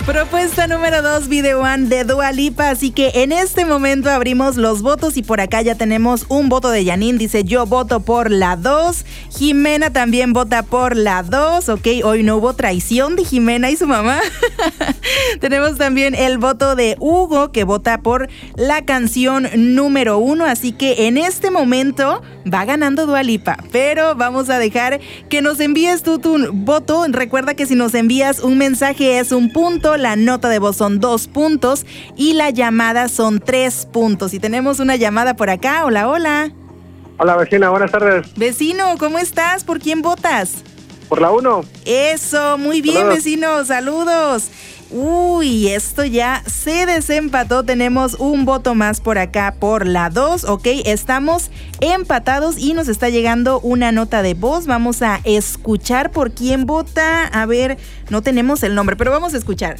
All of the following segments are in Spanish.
Propuesta número 2, Video One de Dua Lipa. Así que en este momento abrimos los votos y por acá ya tenemos un voto de Janine. Dice, yo voto por la 2. Jimena también vota por la 2. Ok, hoy no hubo traición de Jimena y su mamá. Tenemos también el voto de Hugo, que vota por la canción número 1. Así que en este momento va ganando Dua Lipa. Pero vamos a dejar que nos envíes tú tu voto. Recuerda que si nos envías un mensaje es un punto, la nota de voz son 2 puntos y la llamada son 3 puntos. Y tenemos una llamada por acá. Hola, hola. Hola, vecina, buenas tardes. Vecino, ¿cómo estás? ¿Por quién votas? Por la 1. Eso, muy bien, saludos. Vecino, saludos. Uy, esto ya se desempató. Tenemos un voto más por acá por la 2. Ok, estamos empatados y nos está llegando una nota de voz. Vamos a escuchar por quién vota. A ver, no tenemos el nombre, pero vamos a escuchar.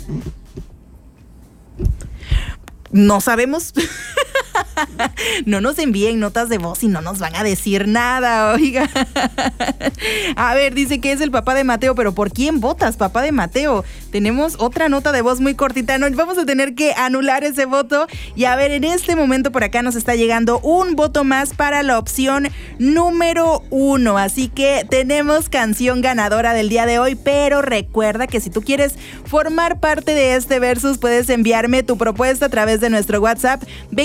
No sabemos. No nos envíen notas de voz y no nos van a decir nada, oiga. A ver, dice que es el papá de Mateo, pero ¿por quién votas, papá de Mateo? Tenemos otra nota de voz muy cortita, no, vamos a tener que anular ese voto. Y a ver, en este momento por acá nos está llegando un voto más para la opción número 1. Así que tenemos canción ganadora del día de hoy, pero recuerda que si tú quieres formar parte de este versus, puedes enviarme tu propuesta a través de nuestro WhatsApp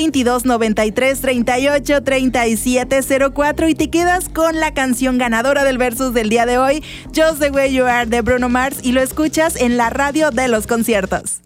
2293383704 y te quedas con la canción ganadora del versus del día de hoy, Just the Way You Are de Bruno Mars, y lo escuchas en la radio de los conciertos.